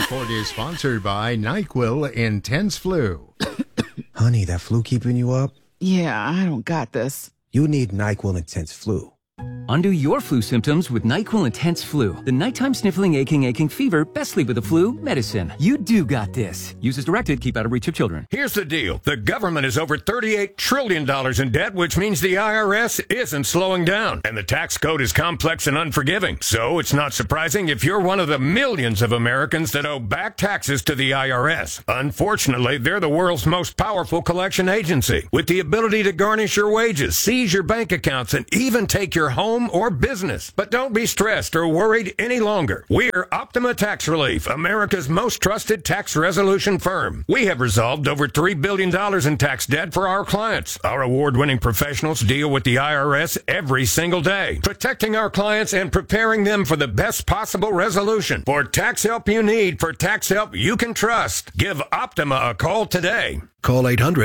report is sponsored by NyQuil Intense Flu. Honey, that flu keeping you up? Yeah, I don't got this. You need NyQuil Intense Flu. Undo your flu symptoms with NyQuil Intense Flu. The nighttime sniffling, aching fever, best sleep with the flu medicine. You do got this. Use as directed. Keep out of reach of children. Here's the deal. The government is over $38 trillion in debt, which means the IRS isn't slowing down. And the tax code is complex and unforgiving. So it's not surprising if you're one of the millions of Americans that owe back taxes to the IRS. Unfortunately, they're the world's most powerful collection agency, with the ability to garnish your wages, seize your bank accounts, and even take your home or business. But don't be stressed or worried any longer. We're Optima Tax Relief, America's most trusted tax resolution firm. We have resolved over $3 billion in tax debt for our clients. Our award-winning professionals deal with the IRS every single day, protecting our clients and preparing them for the best possible resolution. For tax help you need, for tax help you can trust, give Optima a call today. Call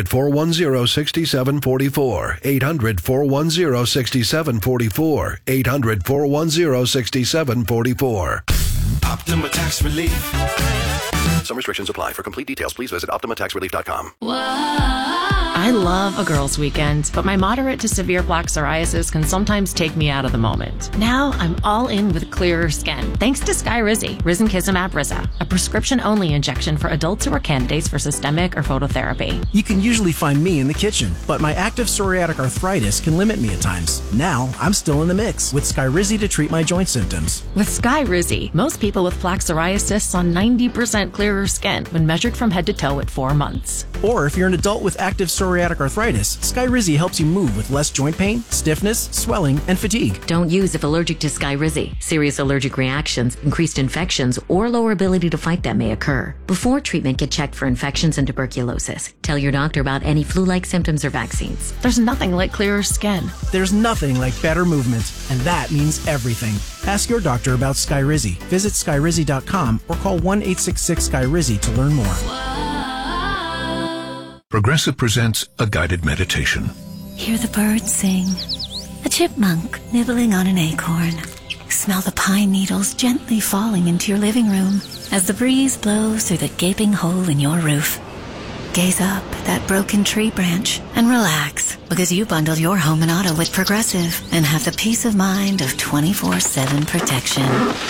800-410-6744. 800-410-6744. 800-410-6744. Optima Tax Relief. Some restrictions apply. For complete details, please visit OptimaTaxRelief.com. I love a girls' weekend, but my moderate to severe plaque psoriasis can sometimes take me out of the moment. Now I'm all in with clearer skin, thanks to Skyrizi, Risankizumab Risa, a prescription-only injection for adults who are candidates for systemic or phototherapy. You can usually find me in the kitchen, but my active psoriatic arthritis can limit me at times. Now I'm still in the mix with Skyrizi to treat my joint symptoms. With Skyrizi, most people with plaque psoriasis saw 90% clearer skin when measured from head to toe at 4 months. Or if you're an adult with active psoriatic arthritis, Skyrizi helps you move with less joint pain, stiffness, swelling, and fatigue. Don't use if allergic to Skyrizi. Serious allergic reactions, increased infections, or lower ability to fight them may occur. Before treatment, get checked for infections and tuberculosis. Tell your doctor about any flu-like symptoms or vaccines. There's nothing like clearer skin. There's nothing like better movement, and that means everything. Ask your doctor about Skyrizi. Visit Skyrizi.com or call 1-866-SKYRIZI to learn more. Progressive presents a guided meditation. Hear the birds sing. A chipmunk nibbling on an acorn. Smell the pine needles gently falling into your living room as the breeze blows through the gaping hole in your roof. Gaze up at that broken tree branch and relax, because you bundled your home and auto with Progressive and have the peace of mind of 24/7 protection.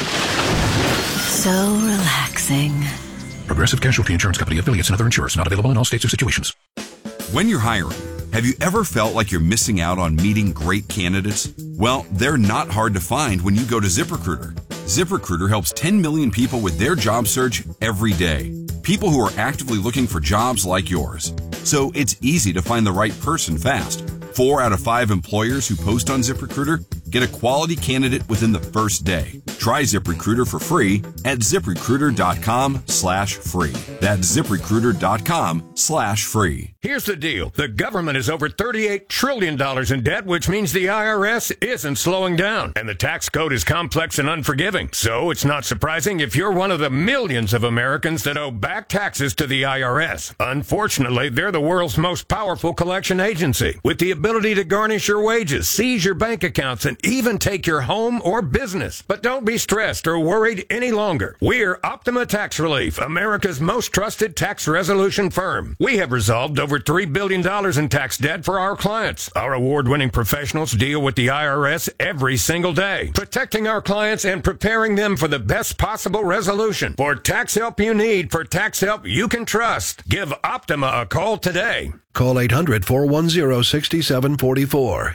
So relaxing. Progressive Casualty Insurance Company, affiliates, and other insurers. Not available in all states or situations. When you're hiring, have you ever felt like you're missing out on meeting great candidates? Well, they're not hard to find when you go to ZipRecruiter. ZipRecruiter helps 10 million people with their job search every day. People who are actively looking for jobs like yours. So it's easy to find the right person fast. 4 out of 5 employers who post on ZipRecruiter get a quality candidate within the first day. Try ZipRecruiter for free at ZipRecruiter.com/free. That's ZipRecruiter.com/free. Here's the deal. The government is over $38 trillion in debt, which means the IRS isn't slowing down. And the tax code is complex and unforgiving. So it's not surprising if you're one of the millions of Americans that owe back taxes to the IRS. Unfortunately, they're the world's most powerful collection agency, with the ability to garnish your wages, seize your bank accounts, and even take your home or business. But don't be stressed or worried any longer. We're Optima Tax Relief, America's most trusted tax resolution firm. We have resolved over $3 billion in tax debt for our clients. Our award-winning professionals deal with the IRS every single day, protecting our clients and preparing them for the best possible resolution. For tax help you need, for tax help you can trust, give Optima a call today. Call 800-410-6744.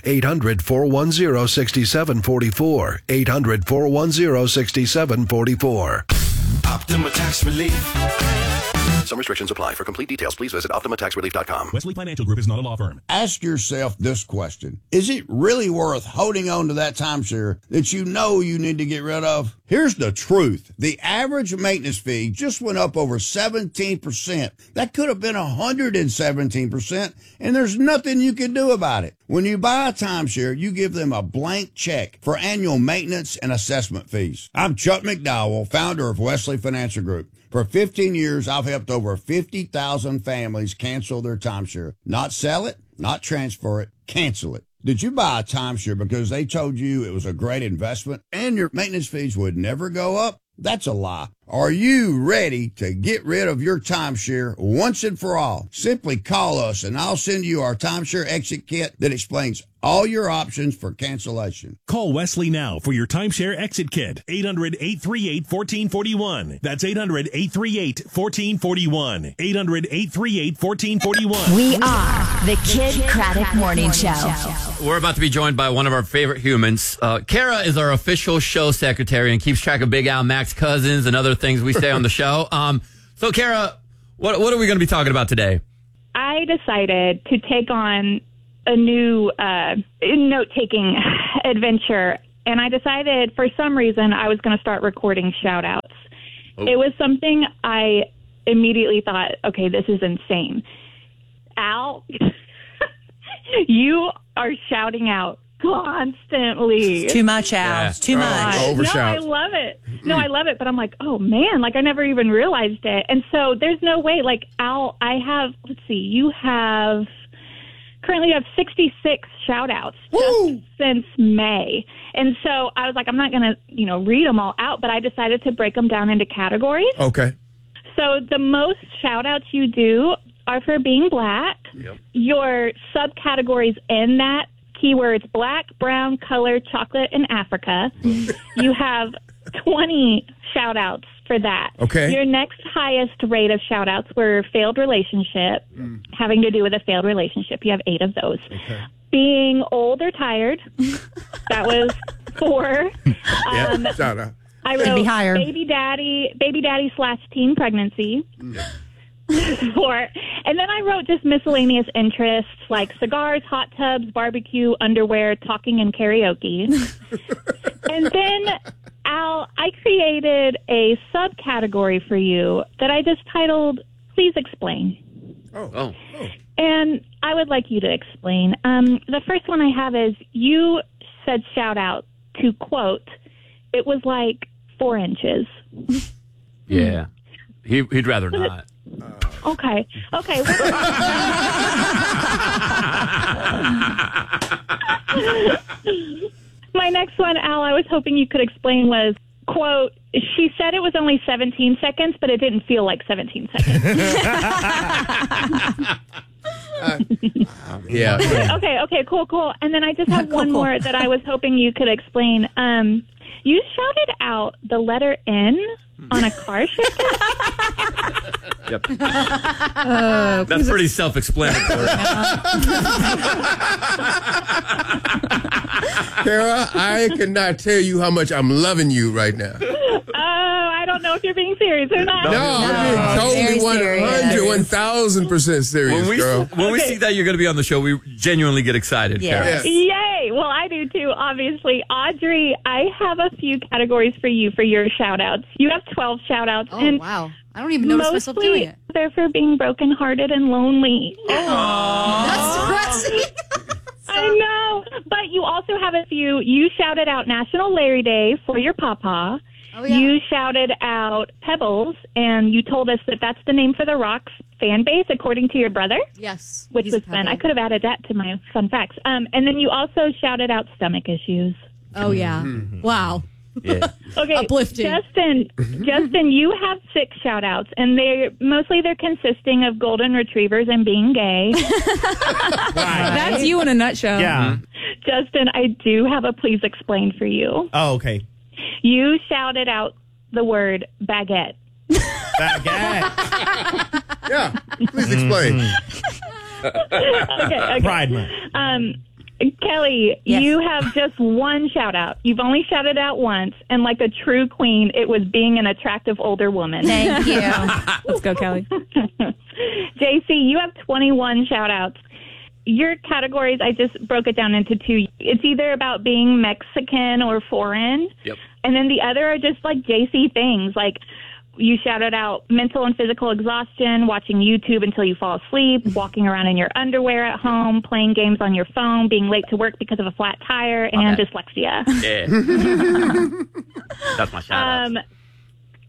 800-410-6744. 800-410-6744. Optima Tax Relief. Some restrictions apply. For complete details, please visit OptimaTaxRelief.com. Wesley Financial Group is not a law firm. Ask yourself this question. Is it really worth holding on to that timeshare that you know you need to get rid of? Here's the truth. The average maintenance fee just went up over 17%. That could have been 117%, and there's nothing you can do about it. When you buy a timeshare, you give them a blank check for annual maintenance and assessment fees. I'm Chuck McDowell, founder of Wesley Financial Group. For 15 years, I've helped over 50,000 families cancel their timeshare. Not sell it, not transfer it, cancel it. Did you buy a timeshare because they told you it was a great investment and your maintenance fees would never go up? That's a lie. Are you ready to get rid of your timeshare once and for all? Simply call us and I'll send you our timeshare exit kit that explains all your options for cancellation. Call Wesley now for your timeshare exit kit. 800-838-1441. That's 800-838-1441. 800-838-1441. We are the Kid Craddock Morning Show. We're about to be joined by one of our favorite humans. Kara is our official show secretary and keeps track of Big Al, Max Cousins, and other things we say on the show. So, Kara, what are we going to be talking about today? I decided to take on a new note-taking adventure, and I decided for some reason I was going to start recording shout-outs. Oh. It was something I immediately thought, okay, this is insane. Al, you are shouting out constantly. It's too much, Al. Yeah. It's too much. No, I love it. No, I love it. But I'm like, oh, man, like I never even realized it. And so there's no way, like, Al, I have, let's see, you have... Currently, you have 66 shout-outs just since May. And so I was like, I'm not going to, read them all out, but I decided to break them down into categories. Okay. So the most shout-outs you do are for being black. Yep. Your subcategories in that, keywords black, brown, color, chocolate, and Africa. You have 20 shout-outs for that. Okay. Your next highest rate of shout-outs were failed relationship, having to do with a failed relationship. You have 8 of those. Okay. Being old or tired, that was 4. Shout out. I wrote baby daddy / teen pregnancy. 4. And then I wrote just miscellaneous interests like cigars, hot tubs, barbecue, underwear, talking, and karaoke. And then, Al, I created a subcategory for you that I just titled, Please Explain. Oh. And I would like you to explain. The first one I have is you said shout out to, quote, it was like 4 inches. Yeah. He'd rather not. Okay. My next one, Al, I was hoping you could explain was, quote, she said it was only 17 seconds, but it didn't feel like 17 seconds. Yeah. Okay, cool. And then I just have one more that I was hoping you could explain. You shouted out the letter N on a car ship. Yep. That's pretty self-explanatory. Kara, I cannot tell you how much I'm loving you right now. I don't know if you're being serious or not. No, I'm being totally 1,000% serious, girl. When we see that you're going to be on the show, we genuinely get excited, Kara. Yes. Yay! Well, I do too, obviously. Audrey, I have a few categories for you for your shout-outs. You have 12 shout-outs. Oh, and wow. I don't even notice myself doing it. They're for being brokenhearted and lonely. That's depressing. I know. But you also have a few. You shouted out National Larry Day for your papa. Oh, yeah. You shouted out Pebbles, and you told us that that's the name for the Rocks fan base, according to your brother. Yes. Which was fun. I could have added that to my fun facts. And then you also shouted out stomach issues. Oh, yeah. Wow. Yeah. Okay, uplifting. Justin, you have 6 shout-outs, and they're consisting of golden retrievers and being gay. That's you in a nutshell. Yeah. Justin, I do have a please explain for you. Oh, okay. You shouted out the word baguette. Baguette. Yeah, please explain. Okay. Pride Month. Kelly, Yes. you have just 1 shout-out. You've only shouted out once, and like a true queen, it was being an attractive older woman. Thank you. Let's go, Kelly. JC, you have 21 shout-outs. Your categories, I just broke it down into 2. It's either about being Mexican or foreign. Yep. And then the other are just like JC things, like you shouted out mental and physical exhaustion, watching YouTube until you fall asleep, walking around in your underwear at home, playing games on your phone, being late to work because of a flat tire, and dyslexia. Yeah. That's my shout-out.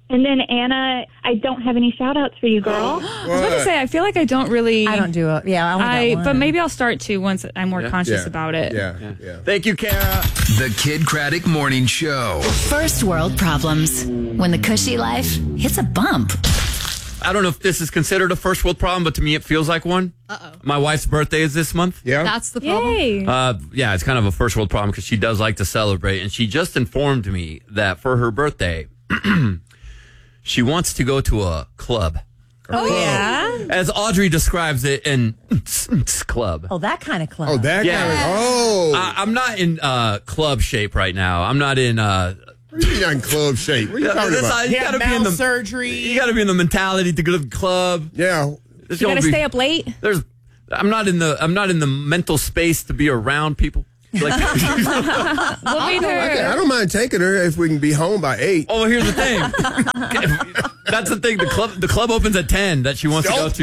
And then Anna, I don't have any shout outs for you, girl. I was about to say, I feel like I don't really. I don't do it. Yeah, I only got one. But maybe I'll start to once I'm more conscious about it. Yeah. Thank you, Kara. The Kid Craddock Morning Show. First world problems. When the cushy life hits a bump. I don't know if this is considered a first world problem, but to me it feels like one. Uh-oh. My wife's birthday is this month. Yeah. That's the problem. Yay. Yeah, it's kind of a first world problem because she does like to celebrate. And she just informed me that for her birthday, she wants to go to a club. Oh, yeah? As Audrey describes it, in club. Oh, that kind of club. Oh, that kind of. Oh. I'm not in club shape right now. I'm not in. You're not in club shape. What are you talking about? You gotta be in the surgery. You got to be in the mentality to go to the club. Yeah. You got to stay up late? I'm not in the mental space to be around people. Like, I don't mind taking her if we can be home by 8. Oh, here's the thing. That's the thing. The club opens at 10 that she wants to go to.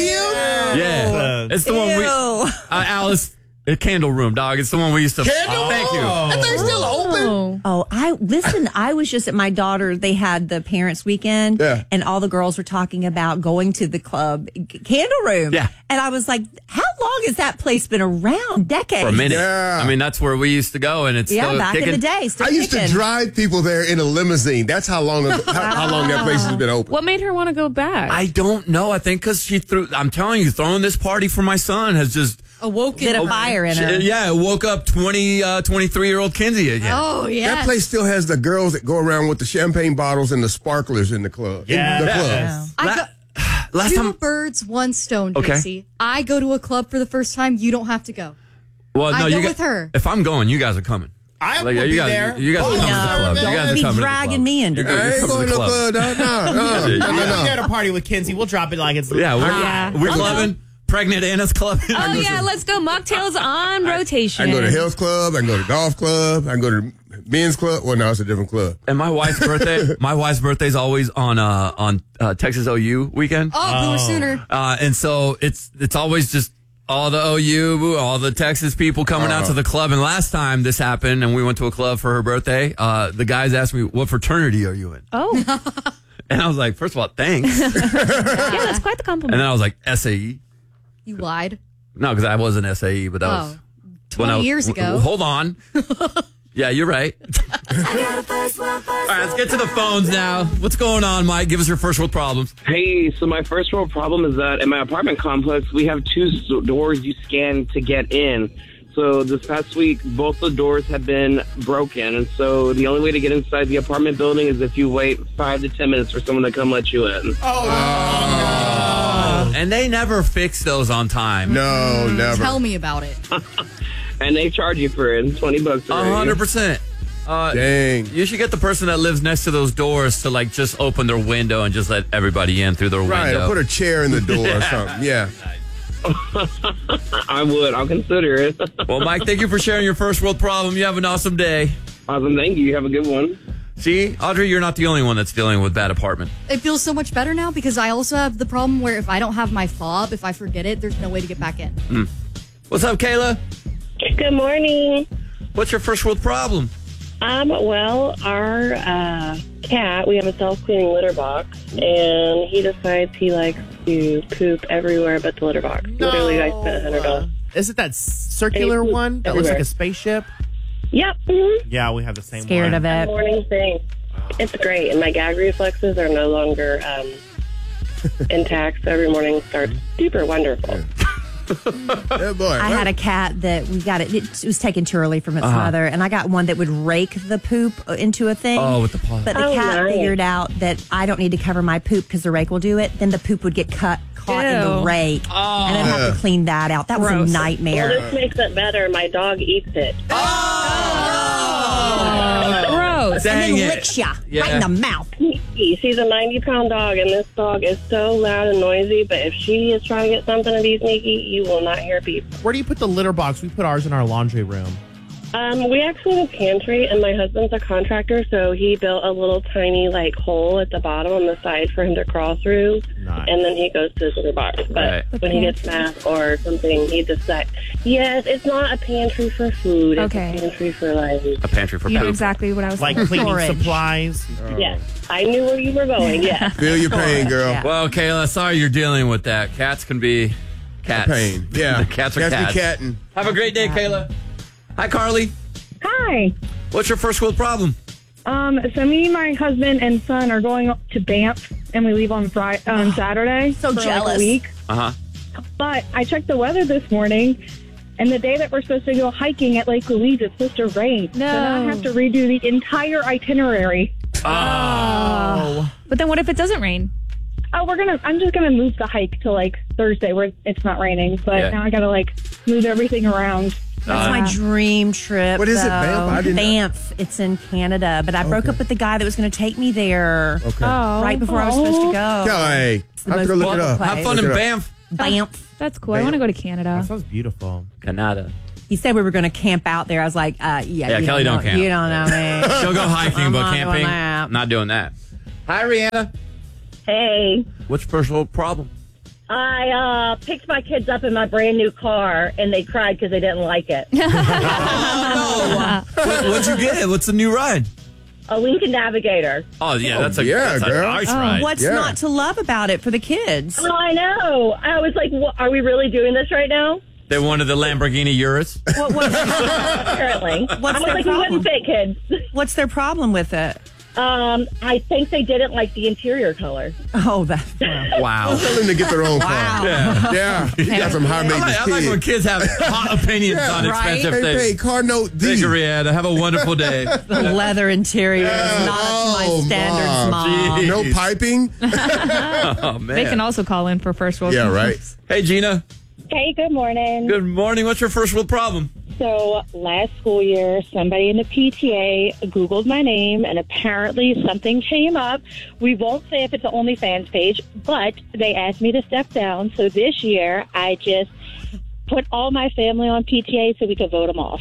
Yeah. It's the one we Alice. A Candle Room, dog. It's the one we used to. Candle? Thank you. I thought it's still open. Oh, I was just at my daughter. They had the parents' weekend, and all the girls were talking about going to the club Candle Room. Yeah, and I was like, "How long has that place been around? Decades." For a minute. Yeah. I mean, that's where we used to go, and it's still back kicking. in the day. Still I used kicking. to drive people there in a limousine. That's how long how long that place has been open. What made her want to go back? I don't know. I think because she threw. I'm telling you, throwing this party for my son has just. Lit a fire in her. Yeah, it woke up 23-year-old Kinsey again. Oh, yeah. That place still has the girls that go around with the champagne bottles and the sparklers in the club. Yeah. In the club. Last Two time. birds, one stone, Okay. Gracie. I go to a club for the first time. You don't have to go. Well, no, I you go got, with her. If I'm going, you guys are coming. I will be guys, there. You guys are coming to the club. You guys Don't are be coming dragging me into You're this. coming to the club. I'll be there to party with Kinsey. We'll drop it like it's. Yeah, we're clubbing. Pregnant Anna's club. Oh, yeah, let's go. Mocktails on rotation. I can go to Hell's Club. I can go to Golf Club. I can go to Men's Club. Well, no, it's a different club. And my wife's birthday's always on Texas OU weekend. Oh, Boomer Sooner. And so it's always just all the OU, all the Texas people coming out to the club. And last time this happened and we went to a club for her birthday, the guys asked me, what fraternity are you in? Oh. And I was like, first of all, thanks. Yeah, that's quite the compliment. And then I was like, SAE? You lied. No, because I wasn't SAE, but that was 20 years ago. Hold on. Yeah, you're right. All right, let's get to the phones now. What's going on, Mike? Give us your first world problems. Hey, so my first world problem is that in my apartment complex, we have 2 doors you scan to get in. So this past week, both the doors have been broken. And so the only way to get inside the apartment building is if you wait 5 to 10 minutes for someone to come let you in. And they never fix those on time. No, never. Tell me about it. And they charge you for it, $20. 100%. Dang. You should get the person that lives next to those doors to like just open their window and just let everybody in through their Right, window. or put a chair in the door or something. Yeah. I would. I'll consider it. Well, Mike, thank you for sharing your first world problem. You have an awesome day. Awesome. Thank you. Have a good one. See, Audrey, you're not the only one that's dealing with bad apartment. It feels so much better now because I also have the problem where if I don't have my fob, if I forget it, there's no way to get back in. What's up, Kayla? Good morning. What's your first world problem? Well, our cat, we have a self-cleaning litter box, and he decides he likes to poop everywhere but the litter box. Literally, I spent $100. Is it that circular one that looks like a spaceship? Yep. Mm-hmm. Yeah, we have the same Scared one. of it. Morning thing. It's great, and my gag reflexes are no longer intact, so every morning starts super wonderful. Yeah, boy. I had a cat that we got it was taken too early from its mother, and I got one that would rake the poop into a thing. Oh, with the paw. But the cat figured out that I don't need to cover my poop because the rake will do it. Then the poop would get caught in the rake, and I'd have to clean that out. That was a nightmare. Well, this makes it better. My dog eats it. Gross. And then licks ya right in the mouth. She's a 90-pound dog, and this dog is so loud and noisy, but if she is trying to get something to be sneaky, you will not hear beep. Where do you put the litter box? We put ours in our laundry room. We actually have a pantry, and my husband's a contractor, so he built a little tiny, hole at the bottom on the side for him to crawl through, and then he goes to his litter box. But when he gets math or something, he just yes, it's not a pantry for food. It's a pantry for, A pantry for poop. Exactly what I was Like thinking. cleaning supplies? Yes. I knew where you were going, yeah. Feel your pain, girl. Yeah. Well, Kayla, sorry you're dealing with that. Cats can be cats. Pain. Yeah. The cats are cats. Be catting. Have a great day, Kayla. Hi, Carly. Hi. What's your first world problem? So me, my husband, and son are going up to Banff, and we leave on Saturday. So for jealous. a week. But I checked the weather this morning, and the day that we're supposed to go hiking at Lake Louise, it's supposed to rain. No. So now I have to redo the entire itinerary. Oh. But then what if it doesn't rain? Oh, I'm just gonna move the hike to Thursday where it's not raining. But now I gotta move everything around. That's my dream trip. What is it, Banff? I didn't know. Banff. It's in Canada, but I broke up with the guy that was going to take me there. Okay. Right before I was supposed to go. Kelly, I have to go look it up. Have fun in Banff. Banff. That's cool. I want to go to Canada. That sounds beautiful. Canada. He said we were going to camp out there. I was like, yeah, Kelly don't camp. You don't know me. She'll go hiking, but not doing camping, that. not doing that. Hi, Rihanna. Hey. What's your first world problem? I picked my kids up in my brand new car, and they cried because they didn't like it. What'd you get? What's the new ride? A Lincoln Navigator. Oh, yeah, that's a girl. nice ride. What's not to love about it for the kids? Oh, I know. I was like, are we really doing this right now? They wanted the Lamborghini Urus. Apparently. What's I was their like, problem? we wouldn't fit kids. What's their problem with it? I think they didn't like the interior color. Oh, that's wow. Tell them to get their own car. Wow. Yeah. You got some high maintenance I like when kids have hot opinions on expensive things. Hey, car note D. Thank you, Rihanna. Have a wonderful day. The leather interior is not up to my standards, Mom. No piping? Oh, man. They can also call in for first world problems. right. Hey, Gina. Hey, good morning. Good morning. What's your first world problem? So last school year, somebody in the PTA Googled my name, and apparently something came up. We won't say if it's an OnlyFans page, but they asked me to step down. So this year, I just put all my family on PTA so we could vote them off.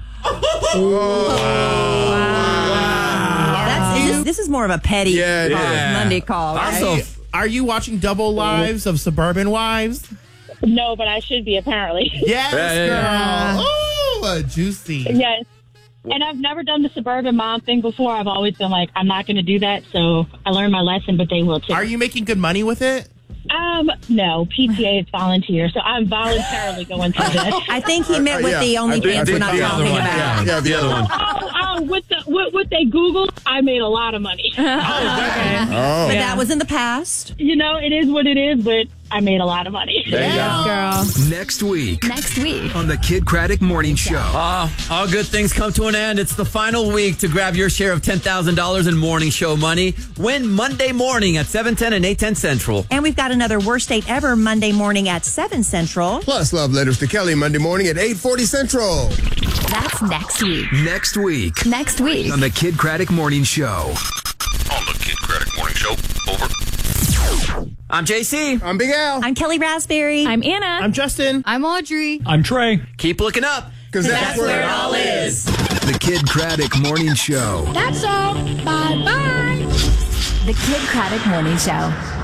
This is more of a petty Monday call. Right? Also, are you watching Double Lives of Suburban Wives? No, but I should be, apparently. Yes, girl. Oh, juicy. Yes. And I've never done the Suburban Mom thing before. I've always been like, I'm not going to do that. So I learned my lesson, but they will too. Are you making good money with it? No. PTA is volunteer, so I'm voluntarily going through this. I think he meant with the OnlyFans we're not talking about. Yeah, the other one. With they Google, I made a lot of money. But that was in the past. You know, it is what it is, but I made a lot of money. Girl. Next week Next on the Kid Craddock Morning Show. All good things come to an end. It's the final week to grab your share of $10,000 in morning show money. Win Monday morning at 7:10 and 8:10 Central. And we've got another Worst Date Ever Monday morning at 7 Central. Plus love letters to Kelly Monday morning at 8:40 Central. That's next week. Next week on the Kid Craddock Morning Show. On the Kid Craddock Morning Show. Over. I'm JC. I'm Big Al. I'm Kelly Raspberry. I'm Anna. I'm Justin. I'm Audrey. I'm Trey. Keep looking up. Because that's where it all is. The Kid Craddock Morning Show. That's all. Bye-bye. The Kid Craddock Morning Show.